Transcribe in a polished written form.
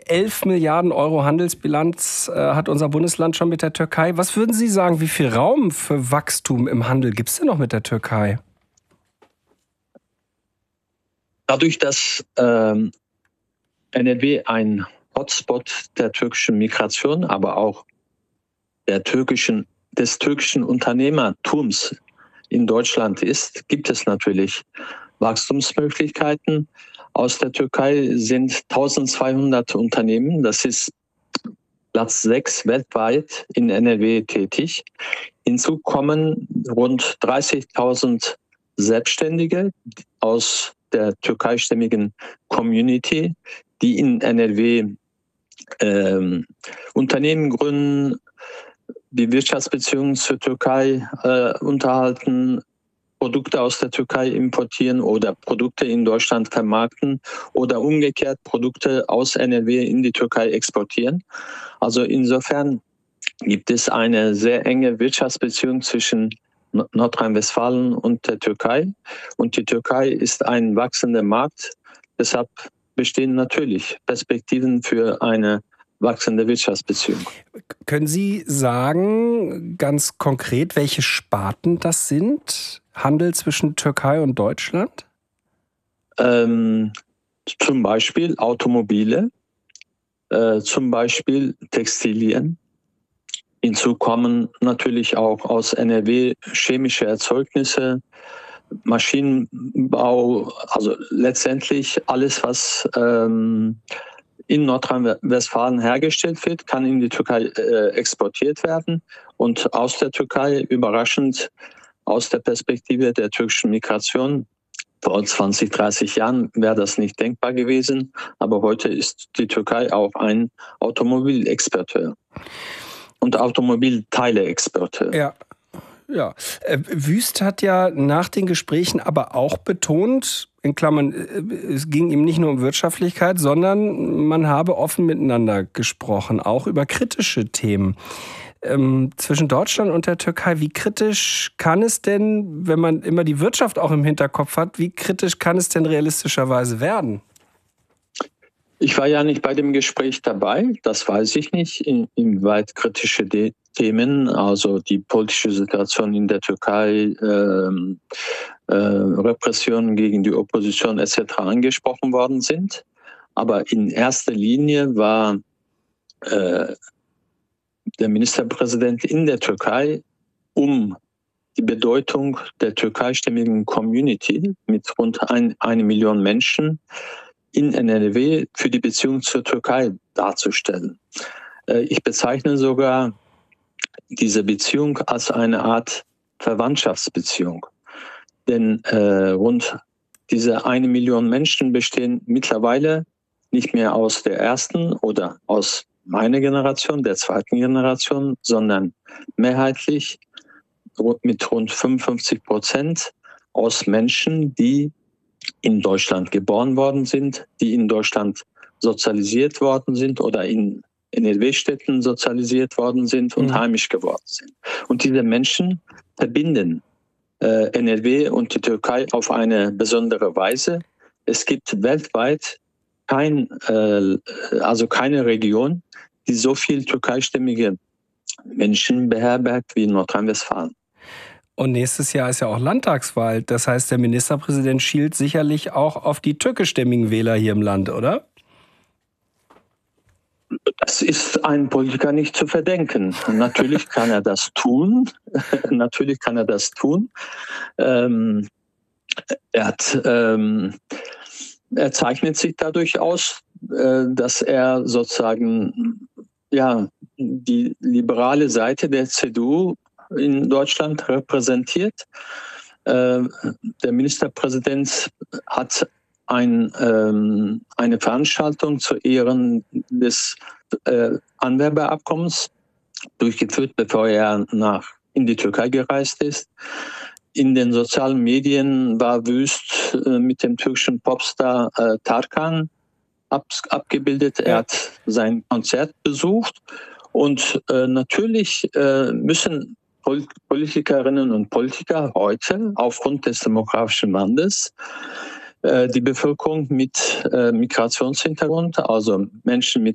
11 Milliarden Euro Handelsbilanz hat unser Bundesland schon mit der Türkei. Was würden Sie sagen, wie viel Raum für Wachstum im Handel gibt es denn noch mit der Türkei? Dadurch, dass NRW ein Hotspot der türkischen Migration, aber auch des türkischen Unternehmertums in Deutschland ist, gibt es natürlich Wachstumsmöglichkeiten. Aus der Türkei sind 1200 Unternehmen, das ist Platz 6 weltweit in NRW tätig. Hinzu kommen rund 30.000 Selbstständige aus der türkeistämmigen Community, die in NRW Unternehmen gründen, die Wirtschaftsbeziehungen zur Türkei unterhalten, Produkte aus der Türkei importieren oder Produkte in Deutschland vermarkten oder umgekehrt Produkte aus NRW in die Türkei exportieren. Also insofern gibt es eine sehr enge Wirtschaftsbeziehung zwischen Nordrhein-Westfalen und der Türkei. Und die Türkei ist ein wachsender Markt. Deshalb bestehen natürlich Perspektiven für eine wachsende Wirtschaftsbeziehung. Können Sie sagen, ganz konkret, welche Sparten das sind? Handel zwischen Türkei und Deutschland? Zum Beispiel Automobile, zum Beispiel Textilien. Hinzu kommen natürlich auch aus NRW chemische Erzeugnisse, Maschinenbau, also letztendlich alles, was in Nordrhein-Westfalen hergestellt wird, kann in die Türkei exportiert werden. Und aus der Türkei, überraschend aus der Perspektive der türkischen Migration, vor 20, 30 Jahren wäre das nicht denkbar gewesen. Aber heute ist die Türkei auch ein Automobilexporteur und Automobilteile-Exporteur. Ja. Ja, Wüst hat ja nach den Gesprächen aber auch betont, in Klammern, es ging ihm nicht nur um Wirtschaftlichkeit, sondern man habe offen miteinander gesprochen, auch über kritische Themen. Zwischen Deutschland und der Türkei, wie kritisch kann es denn, wenn man immer die Wirtschaft auch im Hinterkopf hat, wie kritisch kann es denn realistischerweise werden? Ich war ja nicht bei dem Gespräch dabei, das weiß ich nicht, inwieweit kritische Themen, also die politische Situation in der Türkei, Repressionen gegen die Opposition etc. angesprochen worden sind. Aber in erster Linie war der Ministerpräsident in der Türkei, um die Bedeutung der türkeistämmigen Community mit rund 1 Million Menschen in NRW für die Beziehung zur Türkei darzustellen. Ich bezeichne sogar diese Beziehung als eine Art Verwandtschaftsbeziehung. Denn rund diese 1 Million Menschen bestehen mittlerweile nicht mehr aus der ersten oder aus meiner Generation, der zweiten Generation, sondern mehrheitlich mit rund 55% aus Menschen, die in Deutschland geboren worden sind, die in Deutschland sozialisiert worden sind oder in NRW-Städten sozialisiert worden sind und heimisch geworden sind. Und diese Menschen verbinden NRW und die Türkei auf eine besondere Weise. Es gibt weltweit keine Region, die so viel türkeistämmige Menschen beherbergt wie in Nordrhein-Westfalen. Und nächstes Jahr ist ja auch Landtagswahl. Das heißt, der Ministerpräsident schielt sicherlich auch auf die türkischstämmigen Wähler hier im Land, oder? Das ist einem Politiker nicht zu verdenken. Natürlich kann er das tun. Er zeichnet sich dadurch aus, dass er sozusagen die liberale Seite der CDU in Deutschland repräsentiert. Der Ministerpräsident hat eine Veranstaltung zu Ehren des Anwerbeabkommens durchgeführt, bevor er in die Türkei gereist ist. In den sozialen Medien war Wüst mit dem türkischen Popstar Tarkan abgebildet. Er hat sein Konzert besucht. Und natürlich müssen Politikerinnen und Politiker heute aufgrund des demografischen Wandels die Bevölkerung mit Migrationshintergrund, also Menschen mit